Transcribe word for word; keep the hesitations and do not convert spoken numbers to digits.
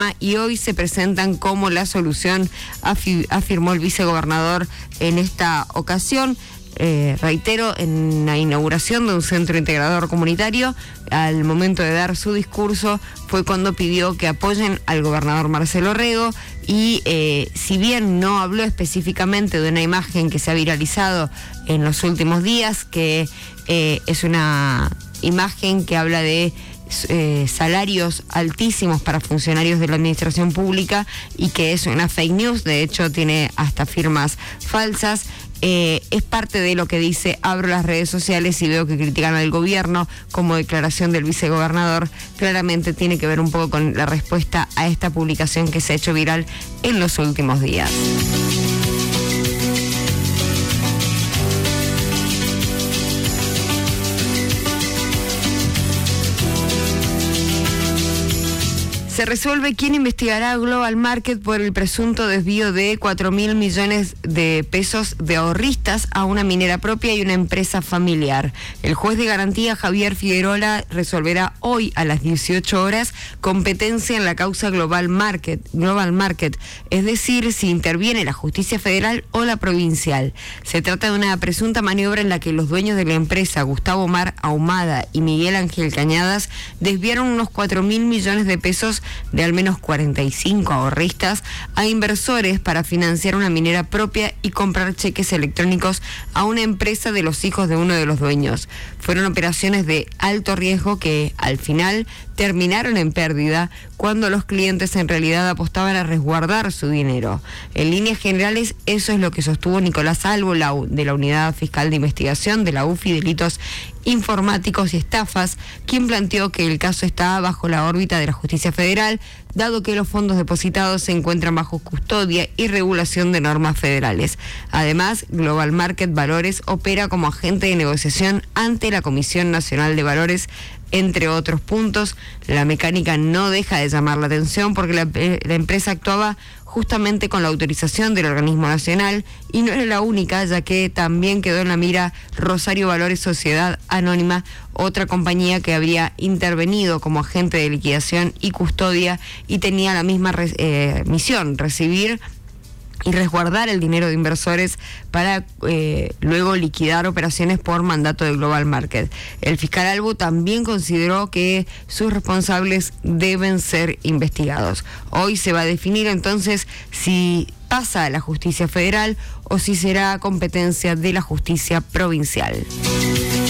y hoy se presentan como la solución, afi- afirmó el vicegobernador en esta ocasión. Eh, reitero, en la inauguración de un centro integrador comunitario, al momento de dar su discurso, fue cuando pidió que apoyen al gobernador Marcelo Rego y eh, si bien no habló específicamente de una imagen que se ha viralizado en los últimos días, que eh, es una imagen que habla de Eh, salarios altísimos para funcionarios de la administración pública y que es una fake news, de hecho tiene hasta firmas falsas. Eh, es parte de lo que dice: abro las redes sociales y veo que critican al gobierno, como declaración del vicegobernador. Claramente tiene que ver un poco con la respuesta a esta publicación que se ha hecho viral en los últimos días. Se resuelve quién investigará a Global Market por el presunto desvío de cuatro mil millones de pesos de ahorristas a una minera propia y una empresa familiar. El juez de garantía Javier Figuerola resolverá hoy a las dieciocho horas competencia en la causa Global Market, Global Market, es decir, si interviene la justicia federal o la provincial. Se trata de una presunta maniobra en la que los dueños de la empresa, Gustavo Mar Ahumada y Miguel Ángel Cañadas, desviaron unos cuatro mil millones de pesos de al menos cuarenta y cinco ahorristas a inversores para financiar una minera propia y comprar cheques electrónicos a una empresa de los hijos de uno de los dueños. Fueron operaciones de alto riesgo que al final terminaron en pérdida cuando los clientes en realidad apostaban a resguardar su dinero. En líneas generales, eso es lo que sostuvo Nicolás Albo, la, de la Unidad Fiscal de Investigación de la U F I, Delitos Informáticos y Estafas, quien planteó que el caso está bajo la órbita de la justicia federal, dado que los fondos depositados se encuentran bajo custodia y regulación de normas federales. Además, Global Market Valores opera como agente de negociación ante la Comisión Nacional de Valores, entre otros puntos. La mecánica no deja de llamar la atención porque la, la empresa actuaba justamente con la autorización del organismo nacional y no era la única, ya que también quedó en la mira Rosario Valores Sociedad Anónima, otra compañía que habría intervenido como agente de liquidación y custodia y tenía la misma eh, misión: recibir y resguardar el dinero de inversores para eh, luego liquidar operaciones por mandato de Global Market. El fiscal Albo también consideró que sus responsables deben ser investigados. Hoy se va a definir entonces si pasa a la justicia federal o si será competencia de la justicia provincial.